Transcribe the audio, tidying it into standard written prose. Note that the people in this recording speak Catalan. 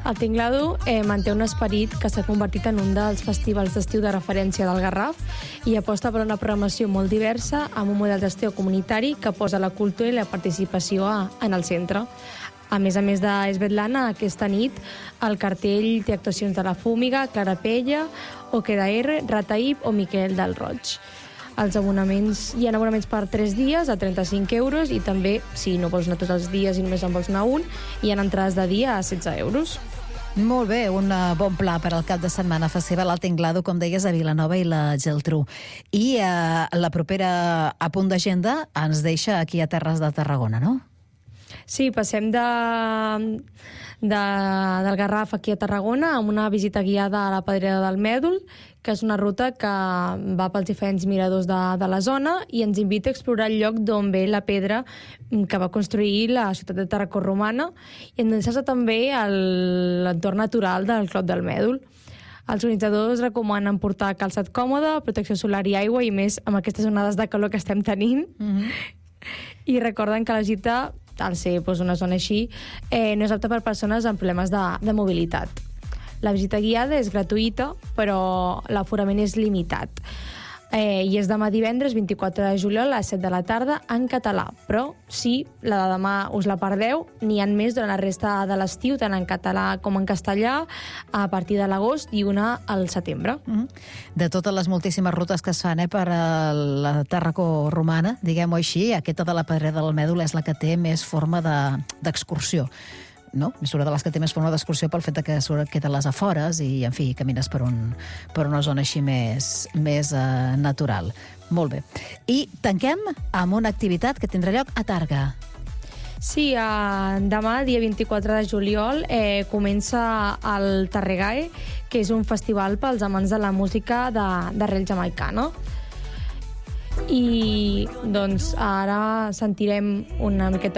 El Tinglado manté un esperit que s'ha convertit en un dels festivals d'estiu de referència del Garraf i aposta per una programació molt diversa amb un model d'estiu comunitari que posa la cultura i la participació en el centre. A més d'Esvetlana, aquesta nit el cartell té actuacions de La Fúmiga, Clara Pella, OKDR, Rataïb o Miquel del Roig. Hi ha abonaments per 3 dies a 35 euros i també, si no vols anar tots els dies i només en vols anar un, hi ha entrades de dia a 16 euros. Molt bé, un bon pla per al cap de setmana festival al Tinglado, com deies, a Vilanova i la Geltrú. I la propera a punt d'agenda ens deixa aquí a Terres de Tarragona, no? Sí, passem del Garraf aquí a Tarragona amb una visita guiada a la Pedrera del Mèdol, que és una ruta que va pels diferents miradors de la zona i ens invita a explorar el lloc d'on ve la pedra que va construir la ciutat de Tarracó romana i endreçar-se també a l'entorn natural del Clot del Mèdol. Els organitzadors recomanen portar calçat còmode, protecció solar i aigua, i més amb aquestes onades de calor que estem tenint. I recorden que la gita, al ser una zona així, no és apta per persones amb problemes de mobilitat. La visita guiada és gratuïta, però l'aforament és limitat. I és demà divendres 24 de juliol a les 7 de la tarda en català. Però si la de demà us la perdeu, n'hi ha més durant la resta de l'estiu, tant en català com en castellà, a partir de l'agost i una al setembre. De totes les moltíssimes rutes que es fan per la Tarracó romana, diguem-ho així, aquesta de la Pedrera del Mèdol és la que té més forma d'excursió. No? És una de les que té més forma d'excursió pel fet que queda a les afores i, en fi, camines per una zona així més natural. Molt bé. I tanquem amb una activitat que tindrà lloc a Tàrrega. Sí, demà, dia 24 de juliol, comença el Tarregae, que és un festival pels amants de la música d'arrel jamaicana. I, doncs, ara sentirem una miqueta